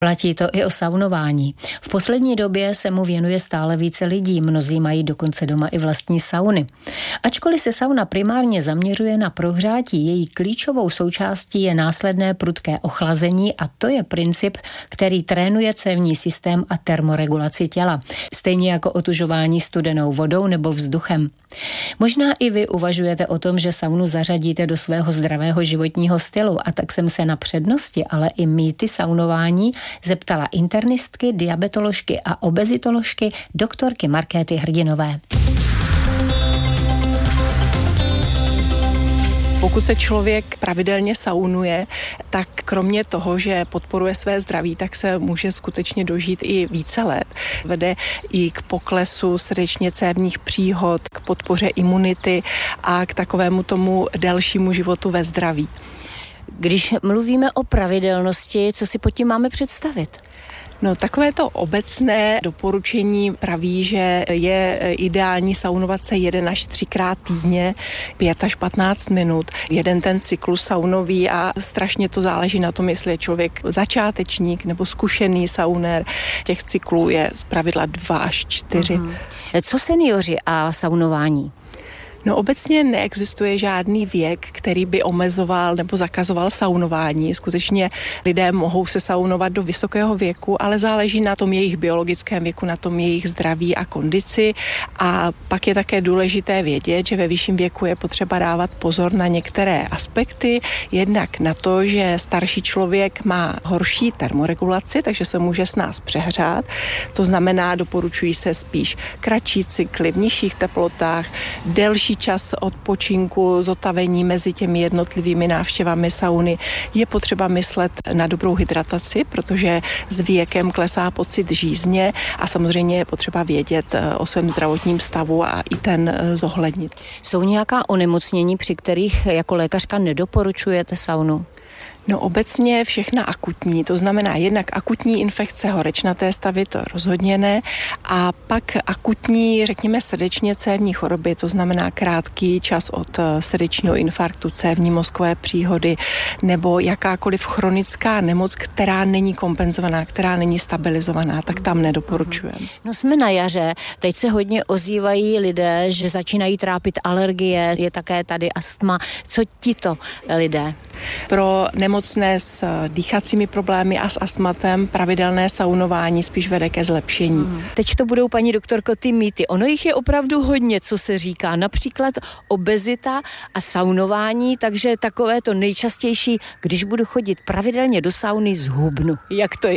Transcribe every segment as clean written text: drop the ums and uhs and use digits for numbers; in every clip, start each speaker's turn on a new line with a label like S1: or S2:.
S1: Platí to i o saunování. V poslední době se mu věnuje stále více lidí, mnozí mají dokonce doma i vlastní sauny. Ačkoliv se sauna primárně zaměřuje na prohřátí, její klíčovou součástí je následné prudké ochlazení a to je princip, který trénuje cévní systém a termoregulaci těla, stejně jako otužování studenou vodou nebo vzduchem. Možná i vy uvažujete o tom, že saunu zařadíte do svého zdravého životního stylu, a tak jsem se na přednosti, ale i mýty saunování zeptala internistky, diabetoložky a obezitoložky doktorky Markéty Hrdinové.
S2: Pokud se člověk pravidelně saunuje, tak kromě toho, že podporuje své zdraví, tak se může skutečně dožít i více let. Vede i k poklesu srdečně cévních příhod, k podpoře imunity a k takovému tomu delšímu životu ve zdraví.
S1: Když mluvíme o pravidelnosti, co si pod tím máme představit?
S2: No, takové to obecné doporučení praví, že je ideální saunovat se 1 až 3krát týdně, 5 až 15 minut. Jeden ten cyklus saunový a strašně to záleží na tom, jestli je člověk začátečník nebo zkušený saunér. Těch cyklů je zpravidla 2 až 4.
S1: Co seniori a saunování?
S2: No, obecně neexistuje žádný věk, který by omezoval nebo zakazoval saunování. Skutečně lidé mohou se saunovat do vysokého věku, ale záleží na tom jejich biologickém věku, na tom jejich zdraví a kondici. A pak je také důležité vědět, že ve vyšším věku je potřeba dávat pozor na některé aspekty. Jednak na to, že starší člověk má horší termoregulaci, takže se může s nás přehřát. To znamená, doporučují se spíš kratší cykly v nižších teplotách, delší čas odpočinku, zotavení mezi těmi jednotlivými návštěvami sauny. Je potřeba myslet na dobrou hydrataci, protože s věkem klesá pocit žízně a samozřejmě je potřeba vědět o svém zdravotním stavu a i ten zohlednit.
S1: Jsou nějaká onemocnění, při kterých jako lékařka nedoporučujete saunu?
S2: No, obecně všechna akutní, to znamená jednak akutní infekce horečnaté stavy, to rozhodně ne, a pak akutní, řekněme, srdečně cévní choroby, to znamená krátký čas od srdečního infarktu, cévní mozkové příhody nebo jakákoliv chronická nemoc, která není kompenzovaná, která není stabilizovaná, tak tam nedoporučujeme.
S1: No, jsme na jaře, teď se hodně ozývají lidé, že začínají trápit alergie, je také tady astma. Co tito lidé?
S2: Pro nemocné s dýchacími problémy a s astmatem pravidelné saunování spíš vede ke zlepšení.
S1: Teď to budou, paní doktorko, ty mýty. Ono jich je opravdu hodně, co se říká. Například obezita a saunování, takže takové to nejčastější, když budu chodit pravidelně do sauny, zhubnu. Jak to je?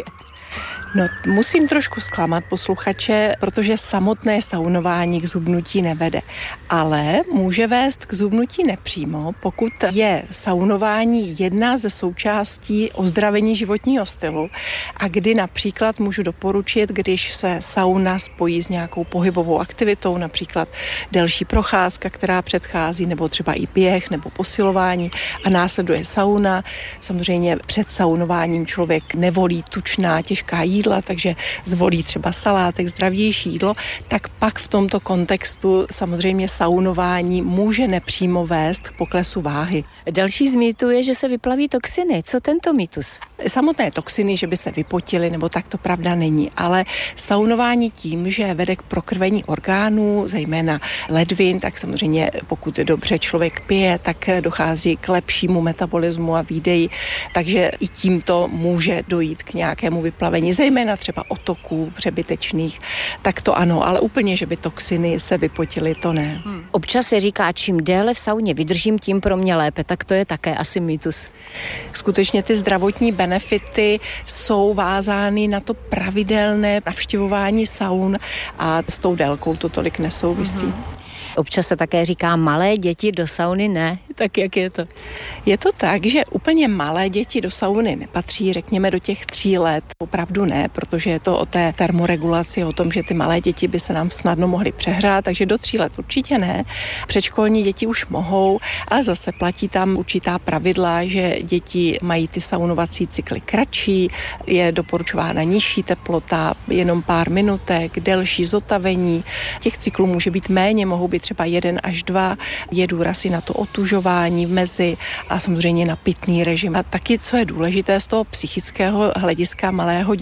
S2: No, musím trošku zklamat posluchače, protože samotné saunování k zhubnutí nevede. Ale může vést k zhubnutí nepřímo, pokud je saunování jedna ze součástí ozdravení životního stylu a kdy například můžu doporučit, když se sauna spojí s nějakou pohybovou aktivitou, například delší procházka, která předchází, nebo třeba i běh nebo posilování a následuje sauna. Samozřejmě před saunováním člověk nevolí tučná, těžká jídla, takže zvolí třeba salátek, zdravější jídlo, tak pak v tomto kontextu samozřejmě saunování může nepřímo vést k poklesu váhy.
S1: Další z mýtů je, že se vyplaví toxiny. Co tento mýtus?
S2: Samotné toxiny, že by se vypotily, nebo tak to pravda není, ale saunování tím, že vede k prokrvení orgánů, zejména ledvin, tak samozřejmě pokud dobře člověk pije, tak dochází k lepšímu metabolismu a výdeji, takže i tímto může dojít k nějakému vyplavení, zejména třeba otoků přebytečných, tak to ano, ale úplně, že by toxiny se vypotily, to ne.
S1: Občas se říká, čím déle v sauně vydržím, tím pro mě lépe, tak to je také asi mýtus.
S2: Skutečně ty zdravotní benefity jsou vázány na to pravidelné navštěvování saun a s tou délkou to tolik nesouvisí.
S1: Občas se také říká, malé děti do sauny ne, tak jak je to?
S2: Je to tak, že úplně malé děti do sauny nepatří, řekněme do těch 3 let. Opravdu ne, protože je to o té termoregulaci, o tom, že ty malé děti by se nám snadno mohly přehrát, takže do 3 let určitě ne. Předškolní děti už mohou, ale zase platí tam určitá pravidla, že děti mají ty saunovací cykly kratší, je doporučována nižší teplota, jenom pár minutek, delší zotavení. Těch cyklů může být méně, mohou být třeba 1 až 2, je důraz i na to otužování mezi a samozřejmě na pitný režim. A taky, co je důležité z toho psychického hlediska malého